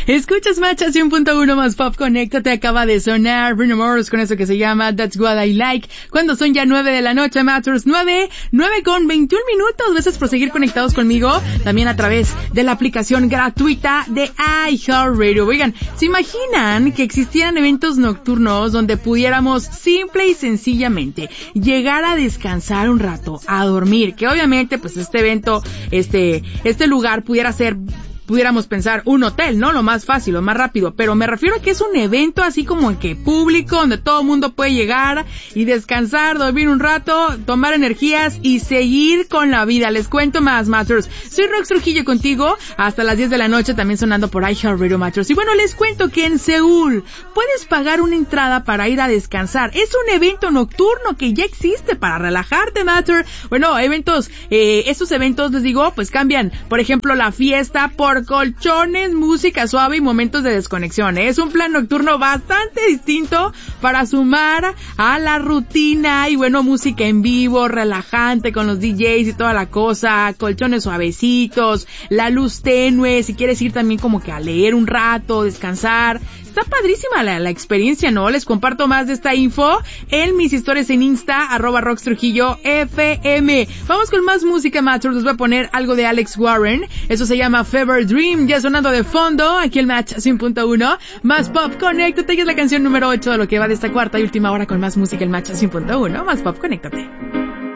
Escuchas Match 100.1 más Pop, conéctate, acaba de sonar Bruno Mars con eso que se llama That's What I Like, cuando son ya 9 de la noche, Matters, 9 con 21 minutos, gracias por seguir conectados conmigo, también a través de la aplicación gratuita de iHeartRadio. Oigan, ¿se imaginan que existieran eventos nocturnos donde pudiéramos simple y sencillamente llegar a descansar un rato, a dormir, que obviamente pues este evento, este lugar pudiéramos pensar un hotel, ¿no? Lo más fácil, lo más rápido, pero me refiero a que es un evento así como que público, donde todo el mundo puede llegar y descansar, dormir un rato, tomar energías y seguir con la vida. Les cuento más, Matters. Soy Rox Trujillo contigo hasta las 10 de la noche, también sonando por iHeartRadio, Matters. Y bueno, les cuento que en Seúl puedes pagar una entrada para ir a descansar. Es un evento nocturno que ya existe para relajarte, Matter. Bueno, estos eventos, les digo, pues cambian, por ejemplo, la fiesta por colchones, música suave y momentos de desconexión. Es un plan nocturno bastante distinto para sumar a la rutina y bueno, música en vivo, relajante con los DJs y toda la cosa, colchones suavecitos, la luz tenue, si quieres ir también como que a leer un rato, descansar. Está padrísima la experiencia, ¿no? Les comparto más de esta info en mis historias en Insta, @RoxTrujilloFM. Vamos con más música, Matters. Les voy a poner algo de Alex Warren. Eso se llama Fever Dream, ya sonando de fondo, aquí el Match 100.1. Más Pop, conéctate, que es la canción número 8 de lo que va de esta cuarta y última hora con más música, el Match 100.1. Más Pop, conéctate.